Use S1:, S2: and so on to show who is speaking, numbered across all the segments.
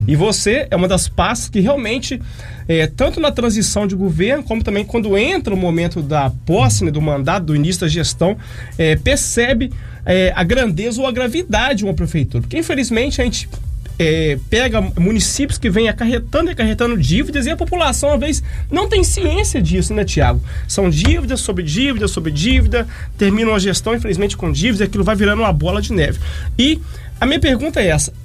S1: E você é uma das pastas que realmente, tanto na transição de governo, como também quando entra o momento da posse, né, do mandato, do início da gestão, percebe a grandeza ou a gravidade de uma prefeitura. Porque, infelizmente, a gente pega municípios que vêm acarretando dívidas, e a população, às vezes, não tem ciência disso, né, Tiago? São dívidas sobre dívida sobre dívida, termina uma gestão, infelizmente, com dívidas, e aquilo vai virando uma bola de neve. E a minha pergunta é essa: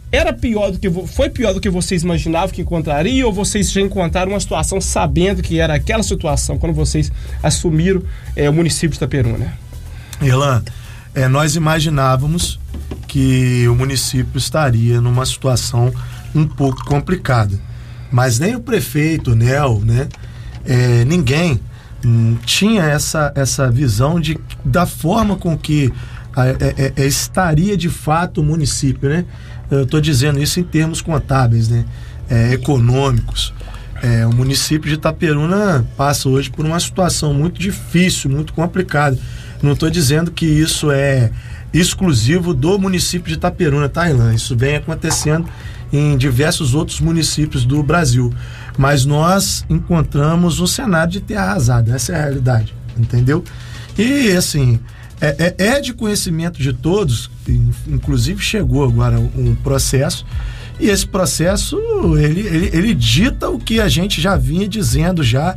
S1: foi pior do que vocês imaginavam que encontraria, ou vocês já encontraram uma situação sabendo que era aquela situação quando vocês assumiram o município de Itaperuna?
S2: Irlan, nós imaginávamos que o município estaria numa situação um pouco complicada, mas nem o prefeito, Nel, né, ninguém tinha essa visão da forma com que estaria de fato o município, né? Eu estou dizendo isso em termos contábeis, né, econômicos. O município de Itaperuna passa hoje por uma situação muito difícil, muito complicada. Não estou dizendo que isso é exclusivo do município de Itaperuna, tá, Irlan? Isso vem acontecendo em diversos outros municípios do Brasil. Mas nós encontramos um cenário de terra arrasada, essa é a realidade, entendeu? E, assim, é de conhecimento de todos, inclusive chegou agora um processo, e esse processo, ele dita o que a gente já vinha dizendo já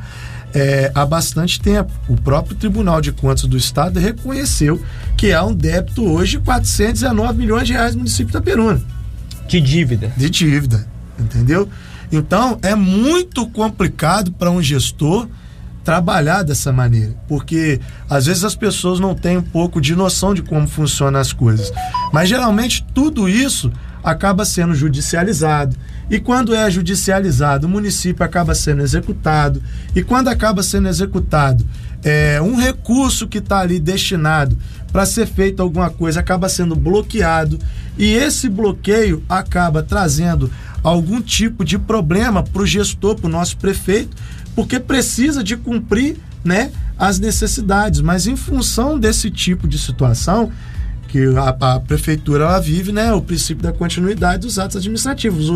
S2: há bastante tempo. O próprio Tribunal de Contas do Estado reconheceu que há um débito hoje de 419 milhões de reais no município de Itaperuna.
S1: De dívida.
S2: De dívida, entendeu? Então, é muito complicado para um gestor trabalhar dessa maneira, porque às vezes as pessoas não têm um pouco de noção de como funcionam as coisas. Mas, geralmente, tudo isso acaba sendo judicializado. E quando é judicializado, o município acaba sendo executado. E quando acaba sendo executado, um recurso que está ali destinado para ser feito alguma coisa acaba sendo bloqueado. E esse bloqueio acaba trazendo algum tipo de problema para o gestor, para o nosso prefeito, porque precisa de cumprir, né, as necessidades. Mas em função desse tipo de situação, que a prefeitura ela vive, né, o princípio da continuidade dos atos administrativos.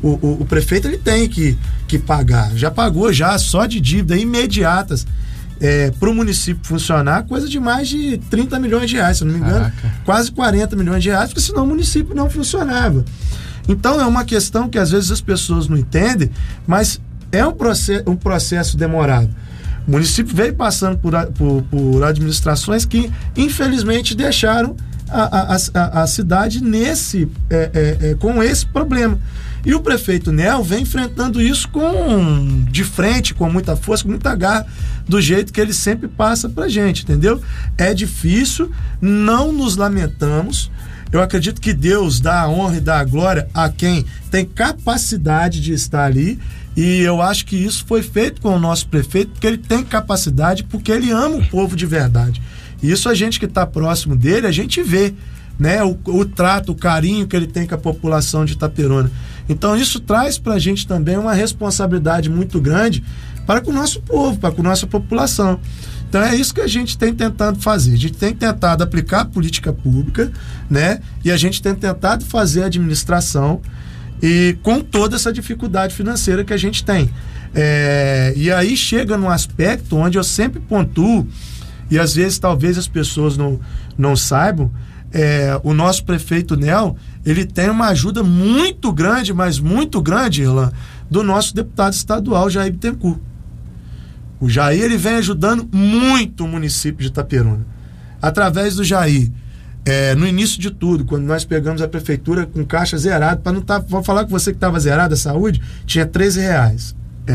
S2: O prefeito ele tem que pagar, já pagou já só de dívida imediatas para o município funcionar, coisa de mais de 30 milhões de reais, se não me engano. Caraca. Quase 40 milhões de reais, porque senão o município não funcionava. Então é uma questão que às vezes as pessoas não entendem, mas é um processo demorado. O município veio passando por administrações que infelizmente deixaram a cidade com esse problema. E o prefeito Nel vem enfrentando isso de frente, com muita força, com muita garra, do jeito que ele sempre passa pra gente, entendeu? É difícil, não nos lamentamos. Eu acredito que Deus dá a honra e dá a glória a quem tem capacidade de estar ali, e eu acho que isso foi feito com o nosso prefeito, porque ele tem capacidade, porque ele ama o povo de verdade. E isso a gente que está próximo dele, a gente vê, né? O trato, o carinho que ele tem com a população de Itaperuna. Então isso traz para a gente também uma responsabilidade muito grande para com o nosso povo, para com a nossa população. Então é isso que a gente tem tentado fazer. A gente tem tentado aplicar a política pública, né? E a gente tem tentado fazer a administração, e com toda essa dificuldade financeira que a gente tem. E aí chega num aspecto onde eu sempre pontuo, e às vezes talvez as pessoas não saibam, o nosso prefeito Nel, ele tem uma ajuda muito grande, mas muito grande, Irlan, do nosso deputado estadual, Jair Bittencourt. O Jair, ele vem ajudando muito o município de Itaperuna. Através do Jair, no início de tudo, quando nós pegamos a prefeitura com caixa zerada, vou falar com você que estava zerada a saúde, tinha R$13.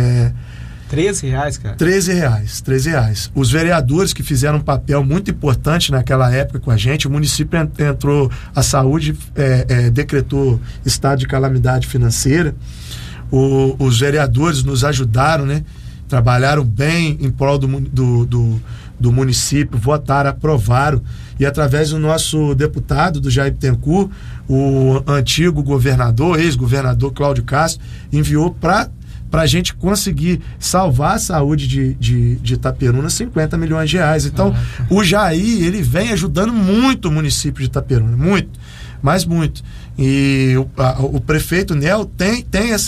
S1: R$13, cara?
S2: R$13. Os vereadores que fizeram um papel muito importante naquela época com a gente, o município entrou, a saúde decretou estado de calamidade financeira, os vereadores nos ajudaram, né? Trabalharam bem em prol do município, votaram, aprovaram, e através do nosso deputado, do Jair Bittencourt, o antigo governador, ex-governador Cláudio Castro, enviou para a gente conseguir salvar a saúde de Itaperuna, R$50 milhões. Então, o Jair, ele vem ajudando muito o município de Itaperuna, muito, mas muito. E o prefeito Nel tem essa